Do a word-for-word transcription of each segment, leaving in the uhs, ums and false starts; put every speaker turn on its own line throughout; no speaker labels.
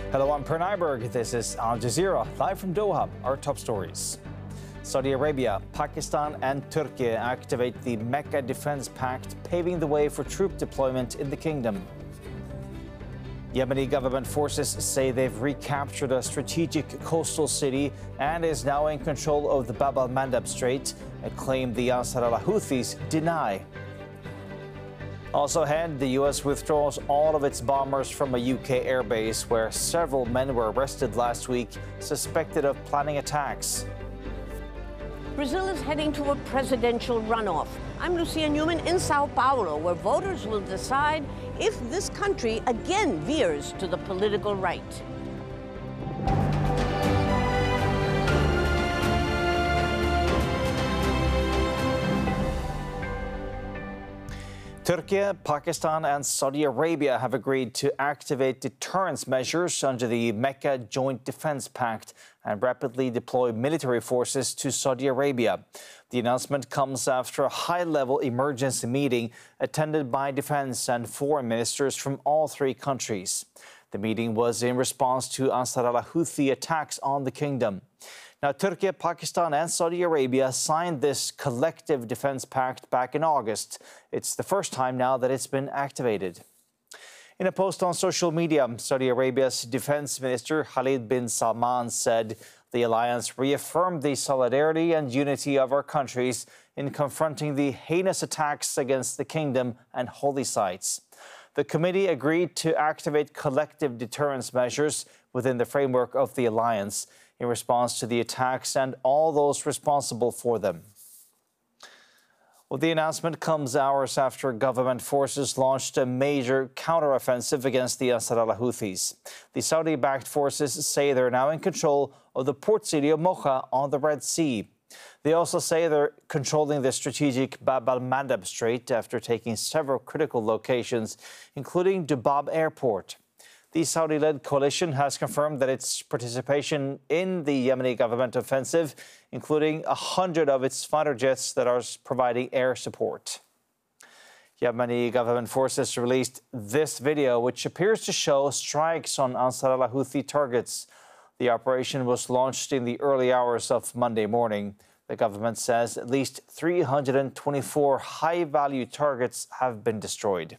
Hello, I'm Per Nyberg. This is Al Jazeera, live from Doha. Our top stories. Saudi Arabia, Pakistan and Turkey activate the Mecca Defense Pact, paving the way for troop deployment in the kingdom. Yemeni government forces say they've recaptured a strategic coastal city and is now in control of the Bab al-Mandab Strait, a claim the Ansar al-Houthis deny. Also ahead, the U S withdraws all of its bombers from a U K airbase where several men were arrested last week, suspected of planning attacks.
Brazil is heading to a presidential runoff. I'm Lucia Newman in Sao Paulo, where voters will decide if this country again veers to the political right.
Turkey, Pakistan and Saudi Arabia have agreed to activate deterrence measures under the Mecca Joint Defense Pact and rapidly deploy military forces to Saudi Arabia. The announcement comes after a high-level emergency meeting attended by defense and foreign ministers from all three countries. The meeting was in response to Ansar al-Houthi attacks on the kingdom. Now, Turkey, Pakistan and Saudi Arabia signed this collective defense pact back in August. It's the first time now that it's been activated. In a post on social media, Saudi Arabia's defense minister Khalid bin Salman said the alliance reaffirmed the solidarity and unity of our countries in confronting the heinous attacks against the kingdom and holy sites. The committee agreed to activate collective deterrence measures within the framework of the alliance in response to the attacks and all those responsible for them. Well, the announcement comes hours after government forces launched a major counteroffensive against the Ansar al-Houthis. The Saudi-backed forces say they're now in control of the port city of Mocha on the Red Sea. They also say they're controlling the strategic Bab al-Mandab Strait after taking several critical locations, including Dubab Airport. The Saudi-led coalition has confirmed that its participation in the Yemeni government offensive, including a hundred of its fighter jets that are providing air support. Yemeni government forces released this video, which appears to show strikes on Ansar al-Houthi targets. The operation was launched in the early hours of Monday morning. The government says at least three hundred twenty-four high-value targets have been destroyed.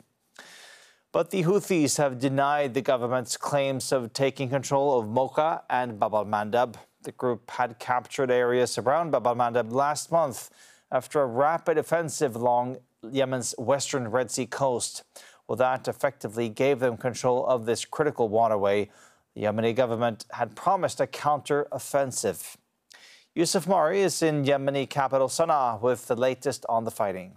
But the Houthis have denied the government's claims of taking control of Mocha and Bab al-Mandab. The group had captured areas around Bab al-Mandab last month after a rapid offensive along Yemen's western Red Sea coast. Well, that effectively gave them control of this critical waterway. The Yemeni government had promised a counter-offensive. Yusuf Mari is in Yemeni capital Sana'a with the latest on the fighting.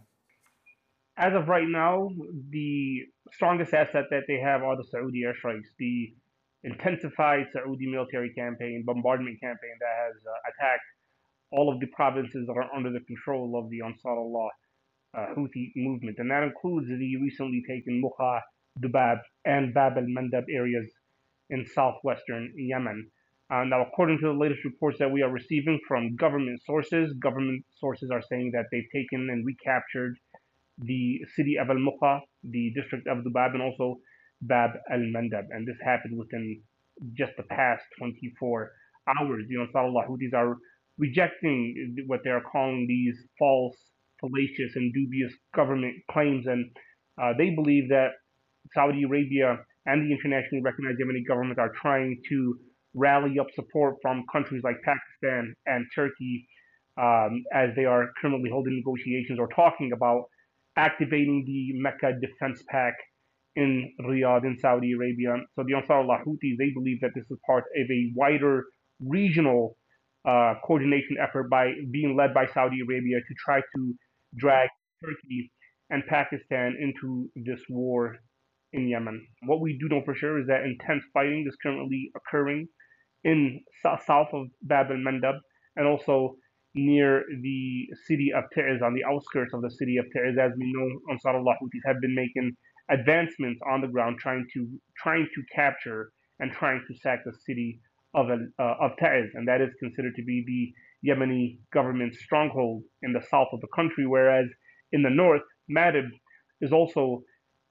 As of right now, the strongest asset that they have are the Saudi airstrikes, the intensified Saudi military campaign, bombardment campaign that has uh, attacked all of the provinces that are under the control of the Ansar Allah uh, Houthi movement. And that includes the recently taken Mocha, Dubab, and Bab al-Mandab areas in southwestern Yemen. Uh, now, according to the latest reports that we are receiving from government sources, government sources are saying that they've taken and recaptured the city of Al-Muqa, the district of Dubab, and also Bab al-Mandab. And this happened within just the past twenty-four hours. The Ansar Allah Houthis are rejecting what they are calling these false, fallacious, and dubious government claims. And uh, they believe that Saudi Arabia and the internationally recognized Yemeni government are trying to rally up support from countries like Pakistan and Turkey um, as they are currently holding negotiations or talking about activating the Mecca Defense Pact in Riyadh in Saudi Arabia. So the Ansar Allah Houthis, they believe that this is part of a wider regional uh, coordination effort by being led by Saudi Arabia to try to drag Turkey and Pakistan into this war in Yemen. What we do know for sure is that intense fighting is currently occurring in south of Bab al-Mandab and also near the city of Ta'iz, on the outskirts of the city of Ta'iz. As we know, Ansar Allah Houthis have been making advancements on the ground, trying to trying to capture and trying to sack the city of uh, of Ta'iz, and that is considered to be the Yemeni government's stronghold in the south of the country. Whereas in the north, Madib is also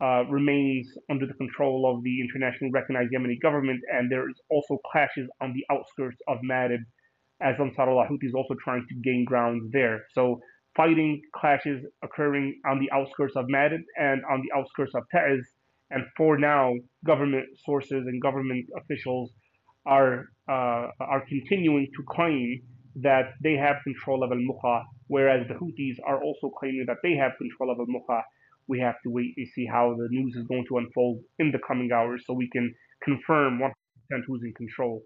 uh, remains under the control of the internationally recognized Yemeni government, and there is also clashes on the outskirts of Marib, as Ansarullah Houthi is also trying to gain ground there. So fighting clashes occurring on the outskirts of Marib and on the outskirts of Taiz, and for now, government sources and government officials are uh, are continuing to claim that they have control of Al-Muqa, whereas the Houthis are also claiming that they have control of Al-Muqa. We have to wait and see how the news is going to unfold in the coming hours so we can confirm one hundred percent who's in control.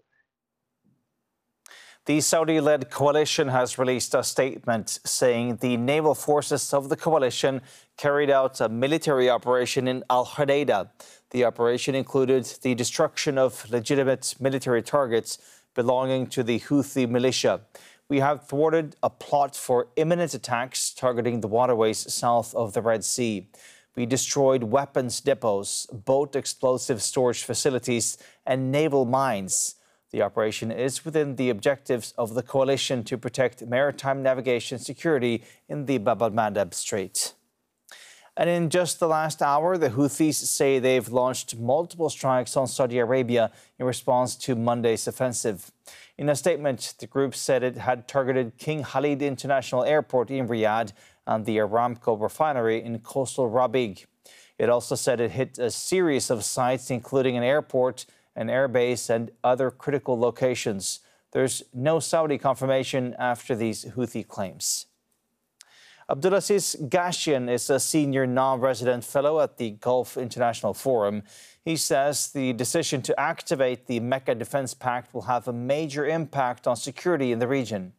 The Saudi-led coalition has released a statement saying the naval forces of the coalition carried out a military operation in Al Hodeidah. The operation included the destruction of legitimate military targets belonging to the Houthi militia. We have thwarted a plot for imminent attacks targeting the waterways south of the Red Sea. We destroyed weapons depots, boat explosive storage facilities, and naval mines. The operation is within the objectives of the coalition to protect maritime navigation security in the Bab al-Mandab Strait. And in just the last hour, the Houthis say they've launched multiple strikes on Saudi Arabia in response to Monday's offensive. In a statement, the group said it had targeted King Khalid International Airport in Riyadh and the Aramco refinery in coastal Rabigh. It also said it hit a series of sites, including an airport, an airbase, and other critical locations. There's no Saudi confirmation after these Houthi claims. Abdulaziz Gashian is a senior non-resident fellow at the Gulf International Forum. He says the decision to activate the Mecca Defense Pact will have a major impact on security in the region.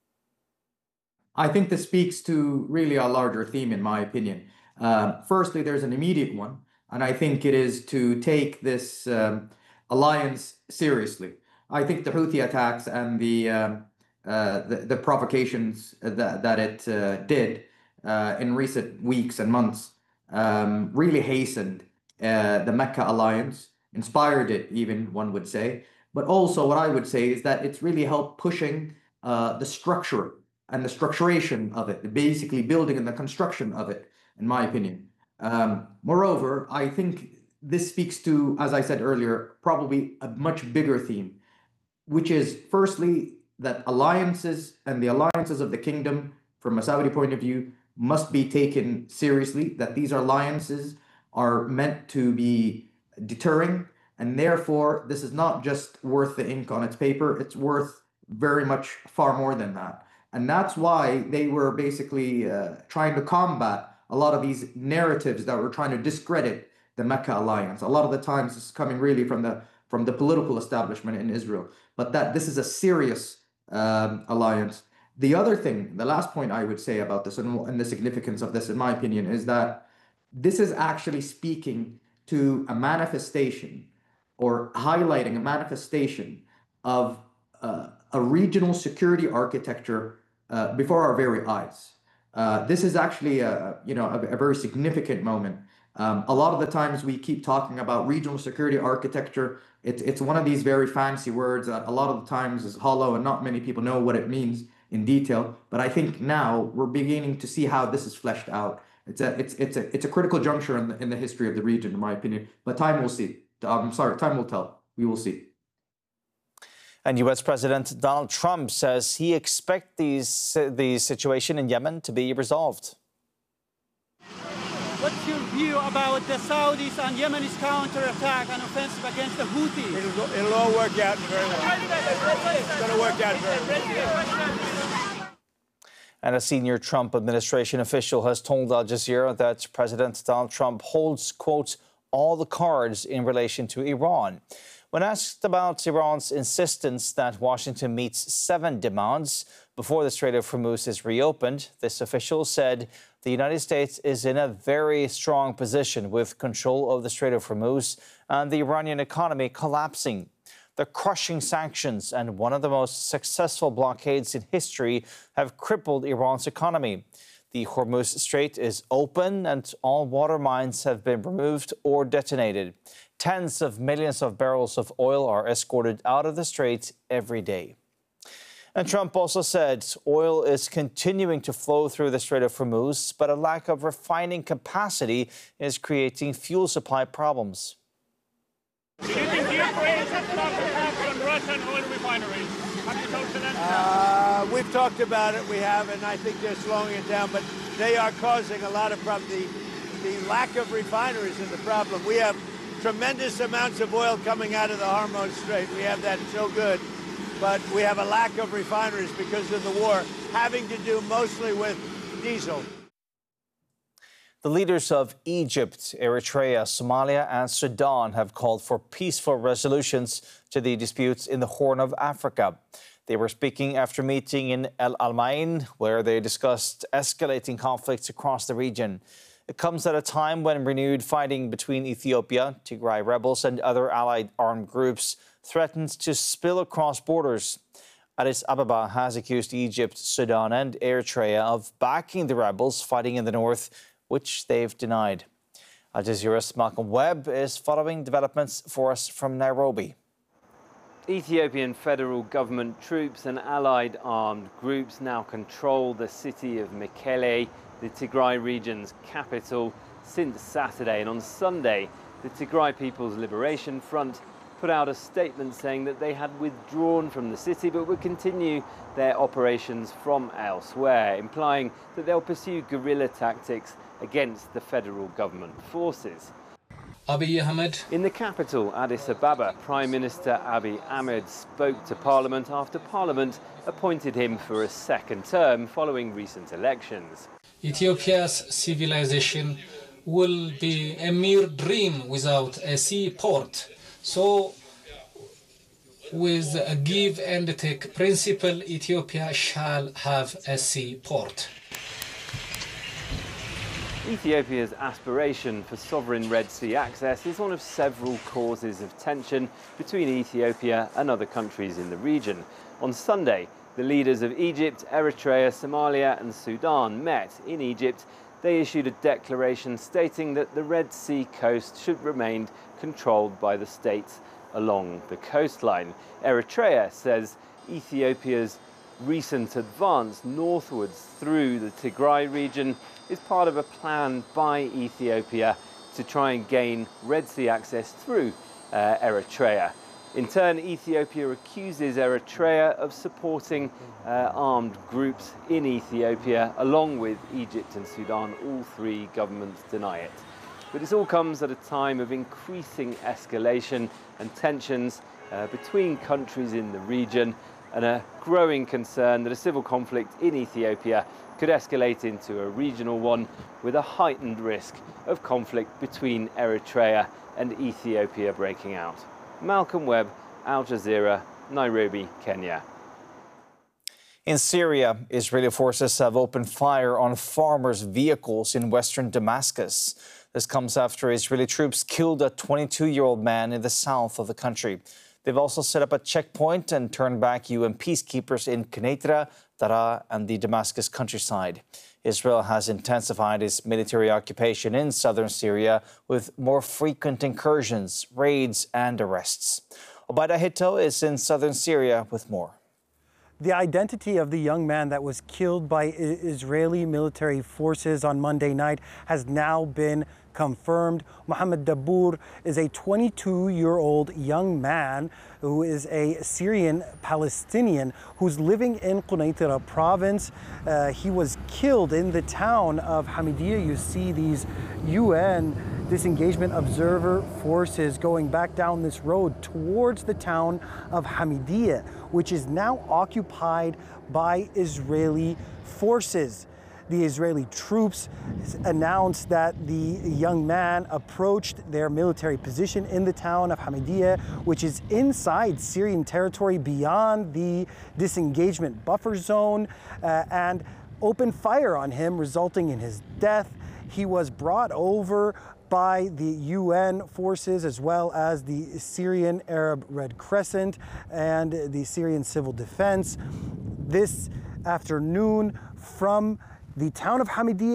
I think this speaks to really a larger theme, in my opinion. Uh, firstly, there's an immediate one, and I think it is to take this um, alliance seriously. I think the Houthi attacks and the um, uh, the, the provocations that, that it uh, did uh, in recent weeks and months um, really hastened uh, the Mecca alliance, inspired it even, one would say. But also what I would say is that it's really helped pushing uh, the structure and the structuration of it, basically building and the construction of it, in my opinion. Um, moreover, I think this speaks to, as I said earlier, probably a much bigger theme, which is firstly that alliances and the alliances of the kingdom, from a Saudi point of view, must be taken seriously, that these alliances are meant to be deterring, and therefore this is not just worth the ink on its paper, it's worth very much far more than that. And that's why they were basically uh, trying to combat a lot of these narratives that were trying to discredit the Mecca alliance. A lot of the times it's coming really from the from the political establishment in Israel, but that this is a serious um, alliance. The other thing, the last point I would say about this and, and the significance of this, in my opinion, is that this is actually speaking to a manifestation or highlighting a manifestation of uh, a regional security architecture uh, before our very eyes. Uh, this is actually a, you know, a, a very significant moment. Um, a lot of the times we keep talking about regional security architecture. It's, it's one of these very fancy words that a lot of the times is hollow and not many people know what it means in detail. But I think now we're beginning to see how this is fleshed out. It's a, it's, it's a, it's a critical juncture in the, in the history of the region, in my opinion. But time will see. I'm sorry, time will tell. We will see.
And U S President Donald Trump says he expects these, the situation in Yemen to be resolved.
What's your view about the Saudis and Yemenis counterattack and offensive against the Houthis?
It'll, it'll all work out very well. It's going to work out very well.
And a senior Trump administration official has told Al Jazeera that President Donald Trump holds, quote, all the cards in relation to Iran. When asked about Iran's insistence that Washington meets seven demands before the Strait of Hormuz is reopened, this official said the United States is in a very strong position with control of the Strait of Hormuz and the Iranian economy collapsing. The crushing sanctions and one of the most successful blockades in history have crippled Iran's economy. The Hormuz Strait is open and all water mines have been removed or detonated. Tens of millions of barrels of oil are escorted out of the strait every day. And Trump also said oil is continuing to flow through the Strait of Hormuz, but a lack of refining capacity is creating fuel supply problems.
Do you think the Ukrainians have stopped attack on Russian oil refineries? Have you talked to them?
Uh, we've talked about it, we have, and I think they're slowing it down, but they are causing a lot of problems. The, the lack of refineries is the problem. We have tremendous amounts of oil coming out of the Hormuz Strait. We have that so good, but we have a lack of refineries because of the war, having to do mostly with diesel.
The leaders of Egypt, Eritrea, Somalia and Sudan have called for peaceful resolutions to the disputes in the Horn of Africa. They were speaking after meeting in El Alamein, where they discussed escalating conflicts across the region. It comes at a time when renewed fighting between Ethiopia, Tigray rebels and other allied armed groups threatens to spill across borders. Addis Ababa has accused Egypt, Sudan and Eritrea of backing the rebels fighting in the north, which they've denied. Al Jazeera's Malcolm Webb is following developments for us from Nairobi.
Ethiopian federal government troops and allied armed groups now control the city of Mekele, the Tigray region's capital, since Saturday. And on Sunday, the Tigray People's Liberation Front put out a statement saying that they had withdrawn from the city but would continue their operations from elsewhere, implying that they'll pursue guerrilla tactics against the federal government forces.
Abiy Ahmed.
In the capital, Addis Ababa, Prime Minister Abiy Ahmed spoke to Parliament after Parliament appointed him for a second term following recent elections.
Ethiopia's civilization will be a mere dream without a seaport. So, with a give and take principle, Ethiopia shall have a seaport.
Ethiopia's aspiration for sovereign Red Sea access is one of several causes of tension between Ethiopia and other countries in the region. On Sunday, the leaders of Egypt, Eritrea, Somalia and Sudan met in Egypt. They issued a declaration stating that the Red Sea coast should remain controlled by the states along the coastline. Eritrea says Ethiopia's recent advance northwards through the Tigray region is part of a plan by Ethiopia to try and gain Red Sea access through uh, Eritrea. In turn, Ethiopia accuses Eritrea of supporting uh, armed groups in Ethiopia, along with Egypt and Sudan. All three governments deny it. But this all comes at a time of increasing escalation and tensions uh, between countries in the region, and a growing concern that a civil conflict in Ethiopia could escalate into a regional one, with a heightened risk of conflict between Eritrea and Ethiopia breaking out. Malcolm Webb, Al Jazeera, Nairobi, Kenya.
In Syria, Israeli forces have opened fire on farmers' vehicles in western Damascus. This comes after Israeli troops killed a twenty-two-year-old man in the south of the country. They've also set up a checkpoint and turned back U N peacekeepers in Quneitra, Daraa and the Damascus countryside. Israel has intensified its military occupation in southern Syria with more frequent incursions, raids and arrests. Obaida Hitto is in southern Syria with more.
The identity of the young man that was killed by Israeli military forces on Monday night has now been confirmed. Mohammed Dabour is a twenty-two-year-old young man who is a Syrian Palestinian who's living in Quneitra province. Uh, he was killed in the town of Hamidiya. You see these U N disengagement observer forces going back down this road towards the town of Hamidiya, which is now occupied by Israeli forces. The Israeli troops announced that the young man approached their military position in the town of Hamidiya, which is inside Syrian territory beyond the disengagement buffer zone, uh, and opened fire on him, resulting in his death. He was brought over by the U N forces, as well as the Syrian Arab Red Crescent and the Syrian Civil Defense. This afternoon, from the town of Hamidiya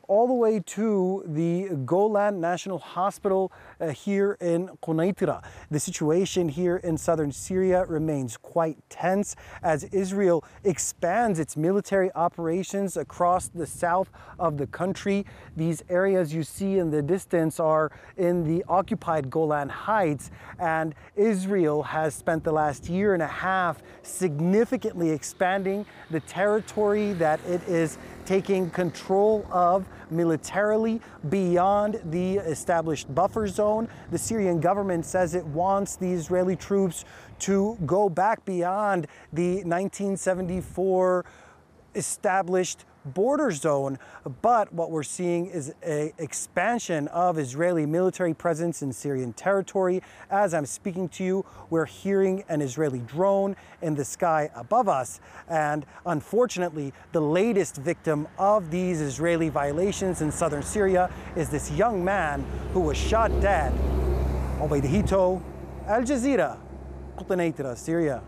all the way to the Golan National Hospital uh, here in Quneitra. The situation here in southern Syria remains quite tense as Israel expands its military operations across the south of the country. These areas you see in the distance are in the occupied Golan Heights, and Israel has spent the last year and a half significantly expanding the territory that it is taking control of militarily beyond the established buffer zone. The Syrian government says it wants the Israeli troops to go back beyond the nineteen seventy-four established border zone, but what we're seeing is an expansion of Israeli military presence in Syrian territory. As I'm speaking to you, we're hearing an Israeli drone in the sky above us, and unfortunately, the latest victim of these Israeli violations in southern Syria is this young man who was shot dead. Obaid Hito, Al Jazeera, Quneitra, Syria.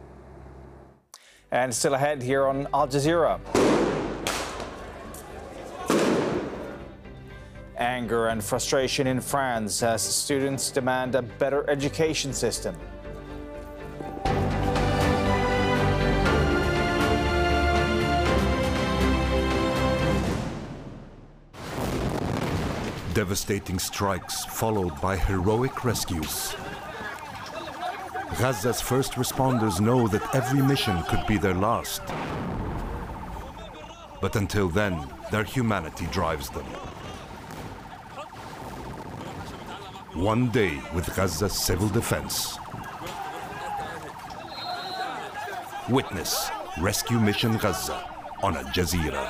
And still ahead here on Al Jazeera. Anger and frustration in France as students demand a better education system.
Devastating strikes followed by heroic rescues. Gaza's first responders know that every mission could be their last. But until then, their humanity drives them. One day with Gaza's civil defense. Witness Rescue Mission Gaza on Al Jazeera.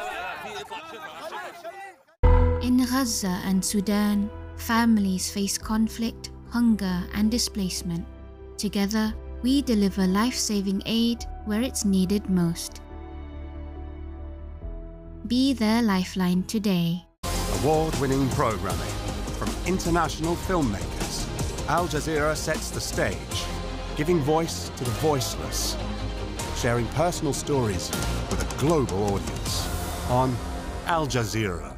In Gaza and Sudan, families face conflict, hunger, and displacement. Together, we deliver life-saving aid where it's needed most. Be their lifeline today.
Award-winning programming from international filmmakers. Al Jazeera sets the stage, giving voice to the voiceless, sharing personal stories with a global audience on Al Jazeera.